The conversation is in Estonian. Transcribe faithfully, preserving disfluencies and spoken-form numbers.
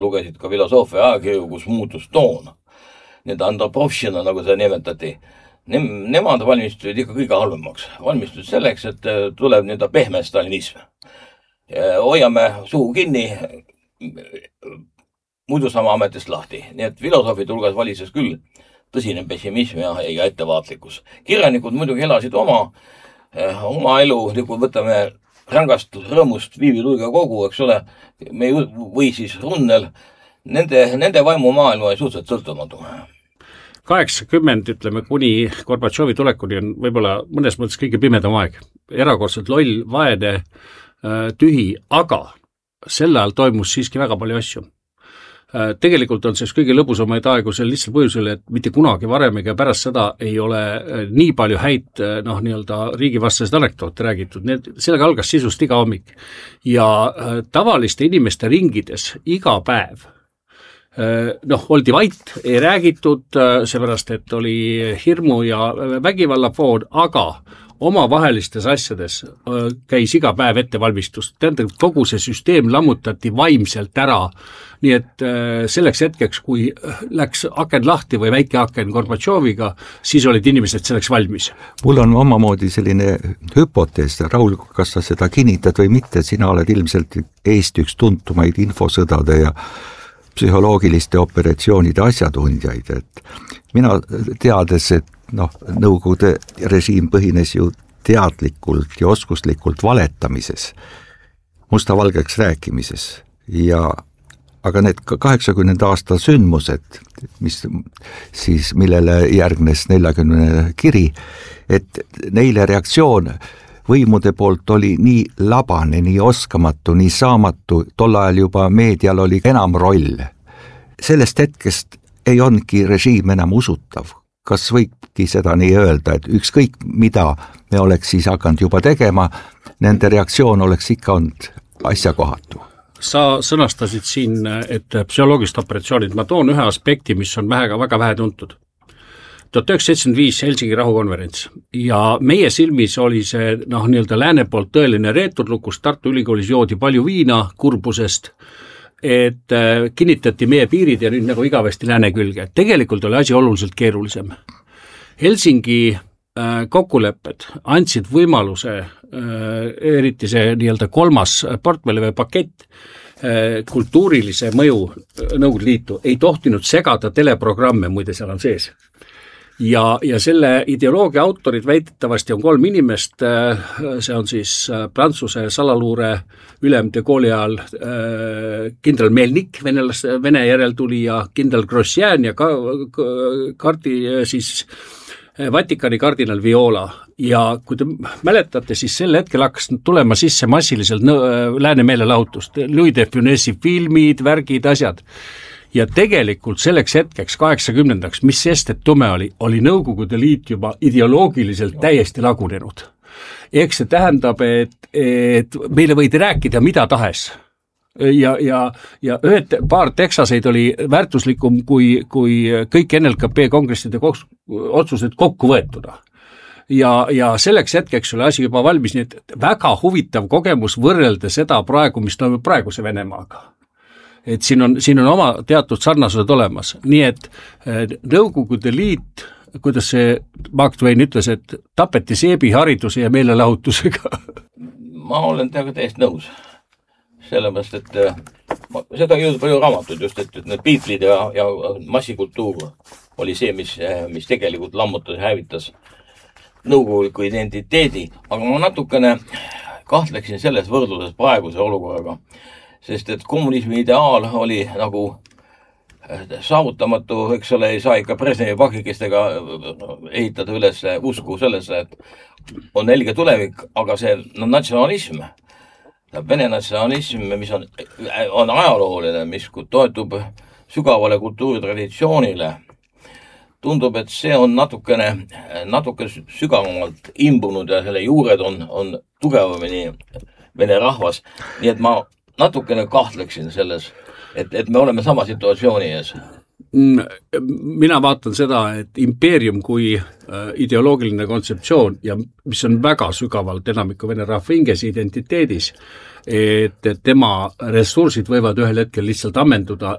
lugesid ka filosoofia ajakirju, kus muutus toon. Need androprovšina, nagu seda nimetati, Nem- nemad valmistusid ikka kõige halvemaks. Valmistusid selleks, et tuleb nii-öelda pehme stalinism. Hoiame suhu kinni, muidu sama ametist lahti. Nii et filosoofid hulgas valitses küll tõsine pessimism ja, ja ettevaatlikkus. Kirjanikud muidugi elasid oma, oma elu, kui võtame rängast rõõmust Viivi Luiga kogu, eks ole, me või siis Runnel, nende, nende vaimu maailma oli suhteliselt sõltumatu. kaheksakümmend, ütleme, kuni Gorbatšovi tulekuni on võib-olla mõnes mõttes kõige pimedam aeg. Erakordselt loll, vaene, tühi, aga sel ajal toimus siiski väga palju asju. Tegelikult on see kõige lõbusamaid aegu sel lihtsal põhjusel, et mitte kunagi varem ega pärast seda ei ole nii palju häid noh, nii-öelda riigivastased anekdoote räägitud. Need, sellega algas sisust iga hommik. Ja tavaliste inimeste ringides iga päev noh, oldi vait, ei räägitud, seepärast, et oli hirmu ja vägivallafoon, aga omavahelistes asjades käis iga päev ettevalmistust. Tähendab, kogu see süsteem lammutati vaimselt ära. Nii et selleks hetkeks, kui läks aken lahti või väike aken Gorbatšoviga, siis olid inimesed selleks valmis. Mul on omamoodi selline hüpotees, Raul, kas sa seda kinnitad või mitte, sina oled ilmselt Eesti üks tuntumaid infosõdade ja psühholoogiliste operatsioonide asjatundjaid, et mina teades, et noh, Nõukogude režiim põhines ju teadlikult ja oskuslikult valetamises, mustavalgeks rääkimises ja aga need kaheksakümnenda aasta sündmused, mis siis, millele järgnes neljakümne kiri, et neile reaktsioon võimude poolt oli nii labane, nii oskamatu, nii saamatu, tol ajal juba meedial oli enam roll. Sellest hetkest ei ongi režiim enam usutav. Kas võibki seda nii öelda, et ükskõik mida me oleks siis hakanud juba tegema, nende reaktsioon oleks ikka olnud asjakohatu? Sa sõnastasid siin, et psühholoogilist operatsioonid, ma toon ühe aspekti, mis on väga, väga vähe tuntud. tuhat üheksasada seitsekümmend viis Helsingi rahukonverents ja meie silmis oli see noh, nii-öelda lääne poolt tõeline reeturlukus, Tartu Ülikoolis joodi palju viina kurbusest, et kinnitati meie piirid ja nüüd nagu igavesti lääne külge. Tegelikult oli asi oluliselt keerulisem. Helsingi kokkulepped andsid võimaluse, eriti see nii-öelda kolmas portmelli või pakett, kultuurilise mõju Nõukogude Liitu ei tohtinud segada teleprogramme, muide seal on sees. Ja, ja selle ideoloogia autorid väitetavasti on kolm inimest, see on siis Prantsuse salaluure ülem de Gaulle'i ajal kindral Melnik, venelas, vene järeltulija, kindral Grosjean ja ka, kardi, siis Vatikani kardinal Viola. Ja kui te mäletate, siis sel hetkel hakkas tulema sisse massiliselt lääne meelelahutust, Louis de Funesi filmid, värgid, asjad. Ja tegelikult selleks hetkeks kaheksakümnendaks, mis sest, et tume oli, oli Nõukogude Liit juba ideoloogiliselt täiesti lagunenud. Eks see tähendab, et, et meile võidi rääkida mida tahes. Ja, ja, ja ühed paar teksaseid oli väärtuslikum kui, kui kõik N L K P kongresside koks, otsused kokku võetuna. Ja, ja selleks hetkeks oli asi juba valmis, nii et väga huvitav kogemus võrrelda seda praegu, mis toimub praeguse Venemaaga. Et siin on, siin on oma teatud sarnasused olemas. Nii et Nõukogude Liit, kuidas see Mark Twain ütles, et tapeti seebihariduse ja meelelahutusega. Ma olen teiega täiesti nõus. Sellepärast, et ma, seda ei olnud palju raamatud just, et, et need Beatleid ja, ja massikultuur oli see, mis, mis tegelikult lammutas ja hävitas nõukoguliku identiteedi. Aga ma natukene kahtleksin selles võrdluses praeguse olukorraga. Sest et kommunismi ideaal oli nagu saavutamatu, eks ole, ei saa ikka Brežnevi pakikestega ehitada üles usku sellesse, et on helge tulevik, aga see no, natsionalism, Vene natsionalism, mis on, on ajalooline, mis toetub sügavale kultuuritraditsioonile, tundub, et see on natukene, natuke sügavamalt imbunud ja selle juured on, on tugevamini vene rahvas, nii et ma natukene kahtleksin selles, et, et me oleme sama situatsiooni ees. Mina vaatan seda, et impeerium kui ideoloogiline kontseptsioon ja mis on väga sügavalt enamiku vene rahva hinges identiteedis, et tema ressursid võivad ühel hetkel lihtsalt ammenduda